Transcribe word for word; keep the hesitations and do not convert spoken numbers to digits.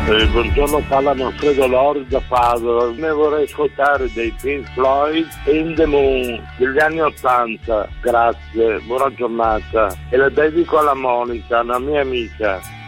Eh, buongiorno, parla Manfredo Lori da Padova. Ne vorrei ascoltare dei Pink Floyd In the Moon degli anni ottanta. Grazie, buona giornata. E la dedico alla Monica, una mia amica.